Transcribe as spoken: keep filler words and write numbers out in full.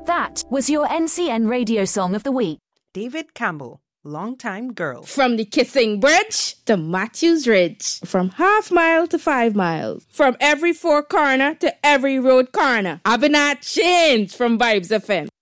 That was your N C N Radio Song of the Week. David Campbell, Longtime Girl. From the Kissing Bridge to Matthews Ridge. From half mile to five miles. From every four corner to every road corner. I've been at change from Vibes F M.